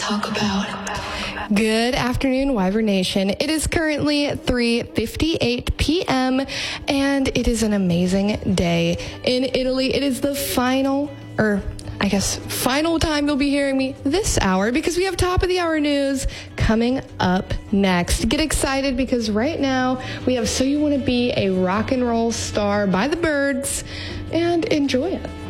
talk about. Good afternoon, Wyvern Nation. It is currently 3:58 p.m. and it is an amazing day in Italy. It is the final time you'll be hearing me this hour because we have top of the hour news coming up next. Get excited because right now we have So You Want to Be a Rock and Roll Star by the Byrds, and enjoy it.